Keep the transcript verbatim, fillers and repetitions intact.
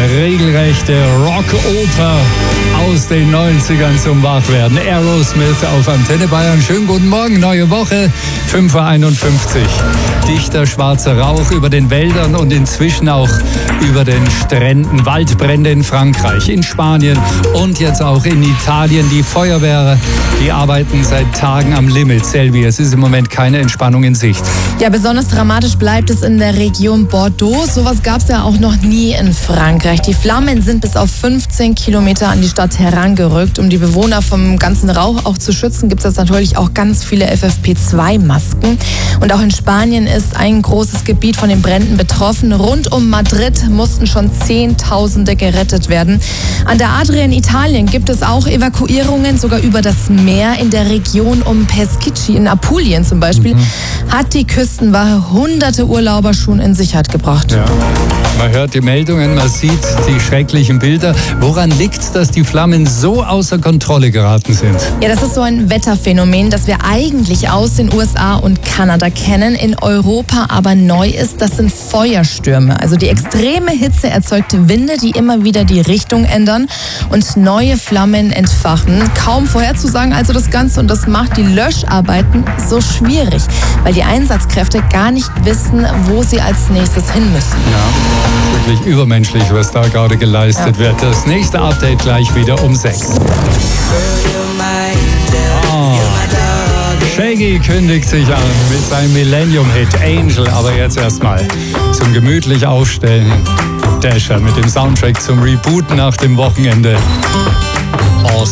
regelrechte Rockoper aus den neunzigern zum Wachwerden. Aerosmith auf Antenne Bayern. Schönen guten Morgen, neue Woche, fünf Uhr einundfünfzig. Dichter schwarzer Rauch über den Wäldern und inzwischen auch über den Stränden. Waldbrände in Frankreich, in Spanien und jetzt auch in Italien. Die Feuerwehr, die arbeiten seit Tagen am Limit. Selvi, es ist im Moment keine Entspannung in Sicht. Ja, besonders dramatisch bleibt es in der Region Bordeaux. Sowas gab es ja auch noch nie in Frankreich. Die Flammen sind bis auf fünfzehn Kilometer an die Stadt herangerückt. Um die Bewohner vom ganzen Rauch auch zu schützen, gibt es natürlich auch ganz viele F F P zwei Masken. Und auch in Spanien ist ein großes Gebiet von den Bränden betroffen. Rund um Madrid mussten schon Zehntausende gerettet werden. An der Adria in Italien gibt es auch Evakuierungen, sogar über das Meer. In der Region um Peschici in Apulien zum Beispiel mhm. hat die Küstenwache hunderte Urlauber schon in Sicherheit gebracht. Ja. Man hört die Meldungen, man sieht die schrecklichen Bilder. Woran liegt es, dass die Flammen so außer Kontrolle geraten sind? Ja, das ist so ein Wetterphänomen, das wir eigentlich aus den U S A und Kanada kennen, in Europa aber neu ist. Das sind Feuerstürme. Also die extreme Hitze erzeugt Winde, die immer wieder die Richtung ändern und neue Flammen entfachen. Kaum vorherzusagen also das Ganze, und das macht die Löscharbeiten so schwierig, weil die Einsatzkräfte gar nicht wissen, wo sie als nächstes hin müssen. Ja, wirklich übermenschlich, was da gerade geleistet ja. wird. Das nächste Update gleich wieder um sechs. Oh. Shaggy kündigt sich an mit seinem Millennium-Hit Angel, aber jetzt erstmal zum gemütlich Aufstellen. Dasher mit dem Soundtrack zum Rebooten nach dem Wochenende. Awesome.